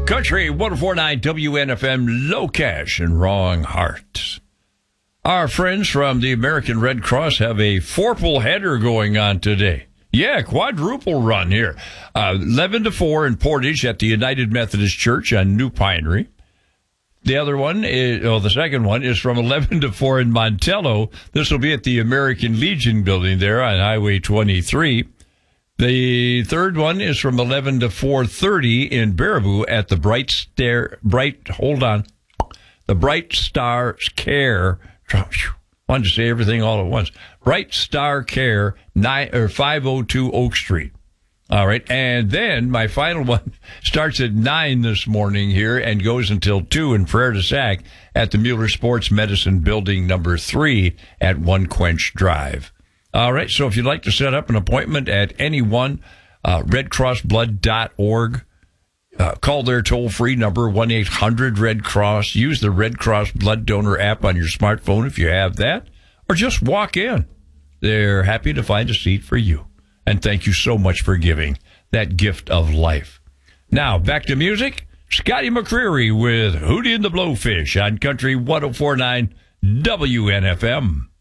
Country 104.9 WNFM, Low Cash and Wrong Heart. Our friends from the American Red Cross have a four-pull header going on today. Yeah, quadruple run here. 11 to 4 in Portage at the United Methodist Church on New Pinery. The other one is, the second one is from 11 to 4 in Montello. This will be at the American Legion building there on Highway 23. The third one is from 11 to 4:30 in Baraboo at the Bright Stars Care. Wanted to say everything all at once. Bright Star Care, 502 Oak Street. All right. And then my final one starts at 9 this morning here and goes until 2 in Frere de Sac at the Mueller Sports Medicine Building number 3 at One Quench Drive. All right. So if you'd like to set up an appointment at any one, redcrossblood.org, call their toll-free number, 1-800-RED-CROSS. Use the Red Cross Blood Donor app on your smartphone if you have that, or just walk in. They're happy to find a seat for you. And thank you so much for giving that gift of life. Now, back to music. Scotty McCreery with Hootie and the Blowfish on Country 104.9 WNFM.